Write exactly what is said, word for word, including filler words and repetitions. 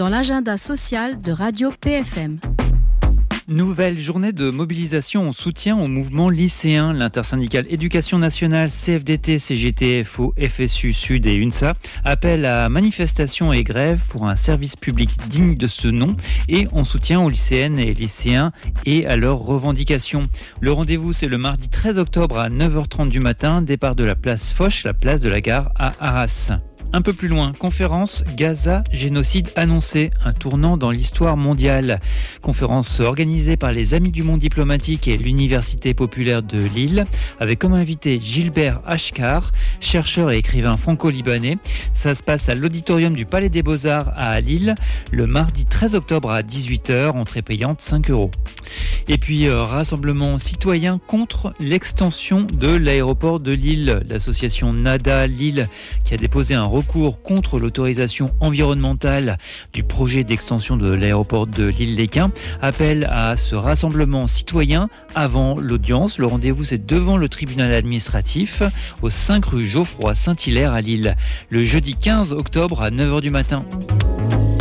dans l'agenda social de Radio P F M. Nouvelle journée de mobilisation en soutien au mouvement lycéen. L'intersyndicale Éducation nationale, C F D T, C G T F O, F S U Sud et UNSA appellent à manifestation et grève pour un service public digne de ce nom et en soutien aux lycéennes et lycéens et à leurs revendications. Le rendez-vous, c'est le mardi treize octobre à neuf heures trente du matin, départ de la place Foch, la place de la Gare à Arras. Un peu plus loin, conférence Gaza, génocide annoncé, un tournant dans l'histoire mondiale. Conférence organisée par les Amis du Monde diplomatique et l'Université populaire de Lille, avec comme invité Gilbert Achkar, chercheur et écrivain franco-libanais. Ça se passe à l'auditorium du Palais des Beaux-Arts à Lille, le mardi treize octobre à dix-huit heures, entrée payante cinq euros. Et puis, euh, rassemblement citoyen contre l'extension de l'aéroport de Lille. L'association NADA Lille, qui a déposé un recours contre l'autorisation environnementale du projet d'extension de l'aéroport de Lille-Léquin, appelle à ce rassemblement citoyen avant l'audience. Le rendez-vous, c'est devant le tribunal administratif, au cinq rue Geoffroy Saint-Hilaire à Lille, le jeudi quinze octobre à neuf heures du matin.